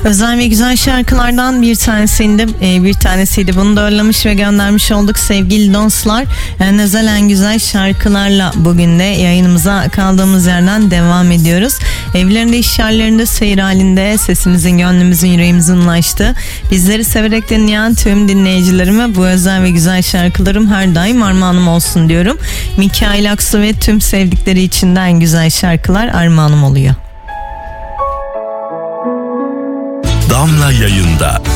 Özel ve güzel şarkılardan bir tanesiydi. Bunu da örlemiş ve göndermiş olduk sevgili dostlar. En özel en güzel şarkılarla bugün de yayınımıza kaldığımız yerden devam ediyoruz. Evlerinde, iş yerlerinde, seyir halinde sesimizin, gönlümüzün, yüreğimizin ulaştığı, bizleri severek dinleyen tüm dinleyicilerime bu özel ve güzel şarkılarım her daim armağanım olsun diyorum. Mikail Aksu ve tüm sevdikleri içinden güzel şarkılar armağanım oluyor. Damla yayında.